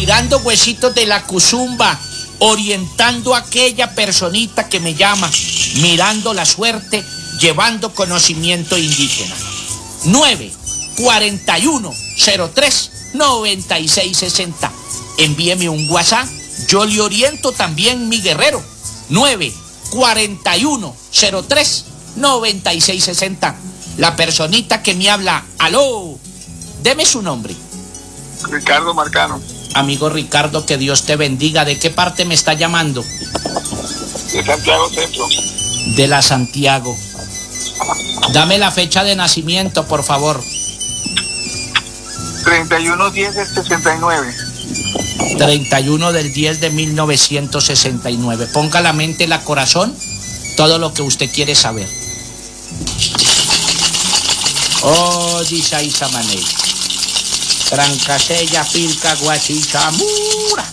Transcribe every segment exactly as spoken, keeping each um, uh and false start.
tirando huesitos de la cuzumba, orientando a aquella personita que me llama, mirando la suerte, llevando conocimiento indígena. nueve cuarenta y uno cero tres noventa y seis sesenta. Envíeme un WhatsApp, yo le oriento también, mi guerrero. nueve cuarenta y uno cero tres noventa y seis sesenta. La personita que me habla, aló, deme su nombre. Ricardo Marcano. Amigo Ricardo, que Dios te bendiga. ¿De qué parte me está llamando? De Santiago Centro. De la Santiago. Dame la fecha de nacimiento, por favor. treinta y uno diez del sesenta y nueve. treinta y uno del diez de mil novecientos sesenta y nueve. Ponga la mente, la corazón, todo lo que usted quiere saber. Oh, dice Isa Maney. Trancasella, pilca, guachichamura.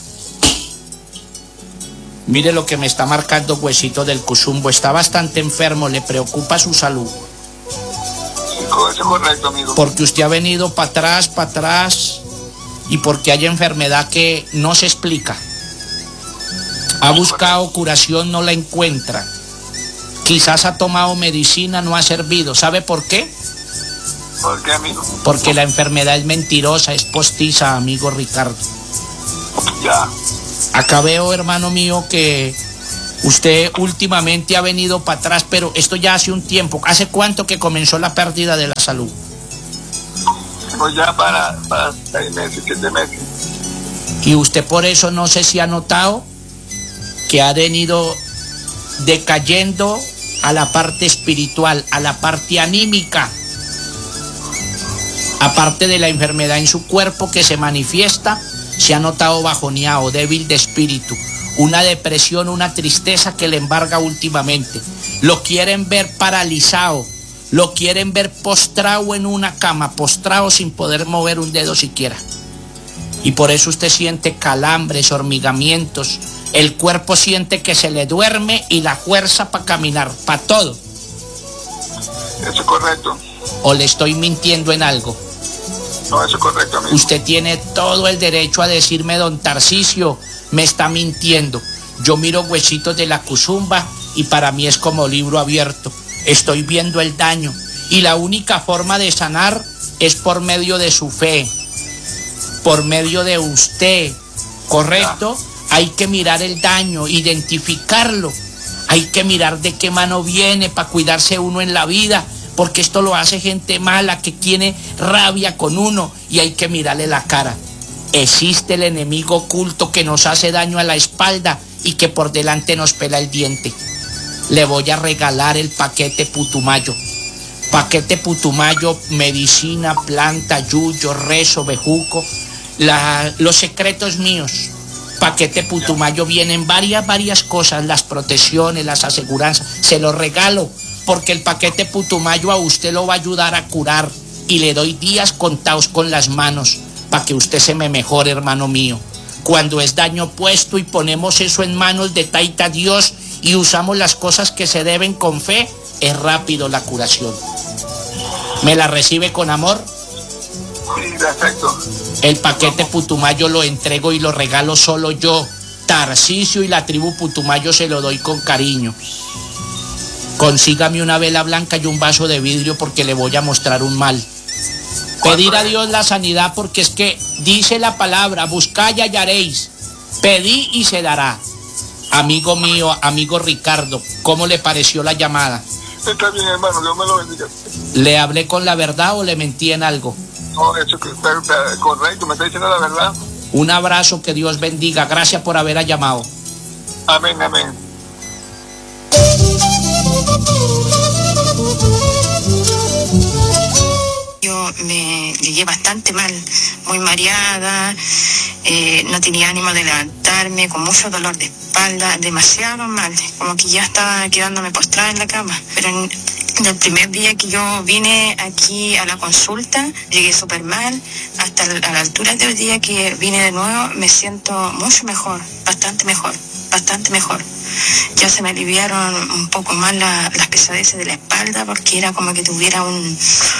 Mire lo que me está marcando Huesito del Cuzumbo. Está bastante enfermo, le preocupa su salud. Eso es correcto, amigo. Porque usted ha venido para atrás, para atrás, y porque hay enfermedad que no se explica. Ha buscado curación, no la encuentra. Quizás ha tomado medicina, no ha servido. ¿Sabe por qué? ¿Por qué, amigo? Porque la enfermedad es mentirosa, es postiza, amigo Ricardo. Ya. Acá veo, hermano mío, que usted últimamente ha venido para atrás, pero esto ya hace un tiempo. ¿Hace cuánto que comenzó la pérdida de la salud? Pues ya para, para seis meses, siete meses. Y usted por eso no sé si ha notado que ha venido decayendo a la parte espiritual, a la parte anímica. Aparte de la enfermedad en su cuerpo que se manifiesta, se ha notado bajoneado, débil de espíritu, una depresión, una tristeza que le embarga últimamente. Lo quieren ver paralizado, lo quieren ver postrado en una cama, postrado sin poder mover un dedo siquiera. Y por eso usted siente calambres, hormigamientos, el cuerpo siente que se le duerme y la fuerza para caminar, para todo. Eso es correcto. ¿O le estoy mintiendo en algo? No, eso es correcto, amigo. Usted tiene todo el derecho a decirme, don Tarcisio, me está mintiendo. Yo miro Huesitos de la Cuzumba y para mí es como libro abierto. Estoy viendo el daño y la única forma de sanar es por medio de su fe, por medio de usted, ¿correcto? Hay que mirar el daño, identificarlo. Hay que mirar de qué mano viene para cuidarse uno en la vida, porque esto lo hace gente mala que tiene rabia con uno y hay que mirarle la cara. Existe el enemigo oculto que nos hace daño a la espalda y que por delante nos pela el diente. Le voy a regalar el paquete Putumayo. Paquete Putumayo, medicina, planta, yuyo, rezo, bejuco, la, los secretos míos. Paquete Putumayo vienen varias, varias cosas, las protecciones, las aseguranzas. Se los regalo porque el paquete Putumayo a usted lo va a ayudar a curar y le doy días contados con las manos para que usted se me mejore, hermano mío. Cuando es daño puesto y ponemos eso en manos de Taita Dios y usamos las cosas que se deben con fe, es rápido la curación. ¿Me la recibe con amor? Sí, perfecto. El paquete Putumayo lo entrego y lo regalo solo yo. Tarcisio y la tribu Putumayo se lo doy con cariño. Consígame una vela blanca y un vaso de vidrio porque le voy a mostrar un mal. Pedir a Dios la sanidad porque es que dice la palabra, buscad y hallaréis, pedí y se dará. Amigo mío, amigo Ricardo, ¿cómo le pareció la llamada? Está bien, hermano, Dios me lo bendiga. ¿Le hablé con la verdad o le mentí en algo? No, eso está, está correcto, me está diciendo la verdad. Un abrazo, que Dios bendiga, gracias por haber llamado. Amén, amén. Yo me llegué bastante mal, muy mareada, eh, no tenía ánimo de levantarme, con mucho dolor de espalda, demasiado mal, como que ya estaba quedándome postrada en la cama. Pero en, en el primer día que yo vine aquí a la consulta, llegué súper mal, hasta a la altura del día que vine de nuevo me siento mucho mejor, bastante mejor, bastante mejor. Ya se me aliviaron un poco más la, las pesadeces de la espalda porque era como que tuviera un...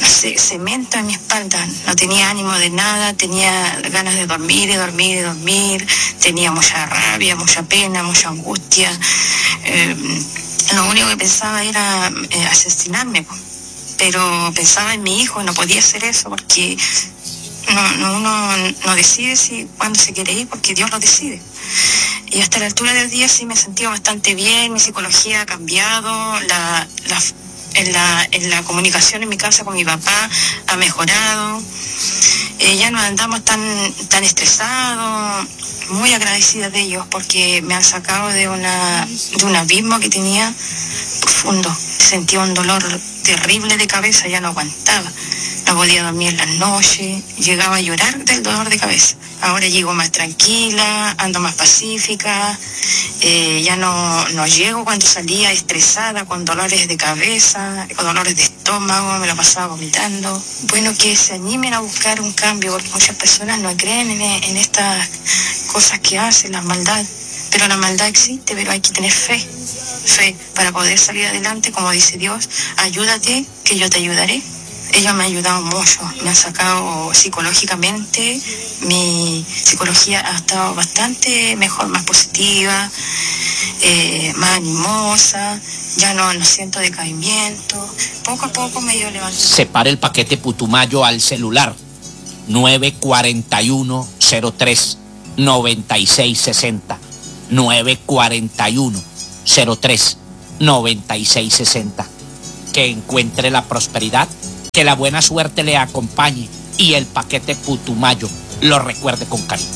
no sé, cemento en mi espalda. No tenía ánimo de nada, tenía ganas de dormir y dormir y dormir. Tenía mucha rabia, mucha pena, mucha angustia. Eh, lo único que pensaba era eh, asesinarme, pero pensaba en mi hijo y no podía hacer eso porque no, no, uno no decide si cuándo se quiere ir, porque Dios lo decide. Y hasta la altura del día sí me he sentido bastante bien, mi psicología ha cambiado, la, la, en, la, en la comunicación en mi casa con mi papá ha mejorado, eh, ya no andamos tan, tan estresados, muy agradecida de ellos porque me han sacado de, una, de un abismo que tenía profundo. Sentía un dolor terrible de cabeza, ya no aguantaba. No podía dormir en las noches, llegaba a llorar del dolor de cabeza. Ahora llego más tranquila, ando más pacífica, eh, ya no, no llego cuando salía estresada, con dolores de cabeza, con dolores de estómago, me lo pasaba vomitando. Bueno, que se animen a buscar un cambio, porque muchas personas no creen en, en estas cosas que hacen, las maldades. Pero la maldad existe, pero hay que tener fe, fe para poder salir adelante, como dice Dios, ayúdate que yo te ayudaré. Ellos me han ayudado mucho, me han sacado psicológicamente, mi psicología ha estado bastante mejor, más positiva, eh, más animosa, ya no, no siento decaimiento, poco a poco me he ido levantando. Separe el paquete Putumayo al celular nueve cuatro uno cero tres nueve seis seis cero, nueve cuatro uno cero tres nueve seis seis cero, que encuentre la prosperidad, que la buena suerte le acompañe y el paquete Putumayo lo recuerde con cariño.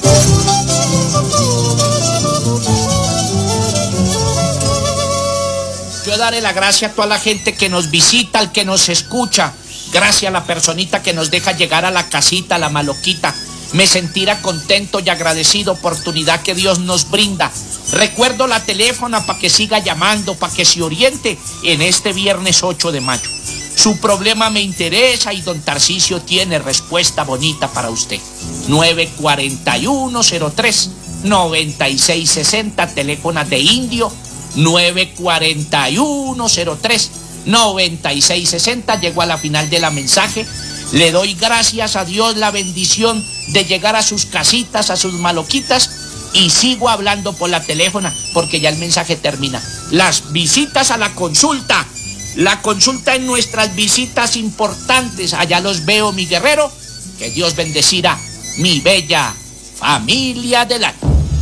Yo daré la gracia a toda la gente que nos visita, al que nos escucha. Gracias a la personita que nos deja llegar a la casita, la maloquita. Me sentirá contento y agradecido, oportunidad que Dios nos brinda. Recuerdo la teléfono para que siga llamando, para que se oriente en este viernes ocho de mayo. Su problema me interesa y don Tarcisio tiene respuesta bonita para usted. nueve cuatro uno cero tres nueve seis seis cero, teléfono de Indio, nueve cuatro uno cero tres nueve seis seis cero. Llegó a la final de la mensaje. Le doy gracias a Dios la bendición de llegar a sus casitas, a sus maloquitas, y sigo hablando por la teléfono porque ya el mensaje termina. Las visitas a la consulta. La consulta en nuestras visitas importantes. Allá los veo, mi guerrero. Que Dios bendecirá mi bella familia del año.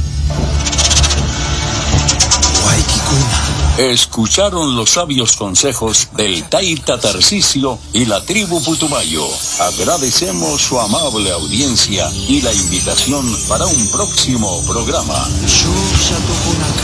Escucharon los sabios consejos del Taita Tarcisio y la tribu Putumayo. Agradecemos su amable audiencia y la invitación para un próximo programa.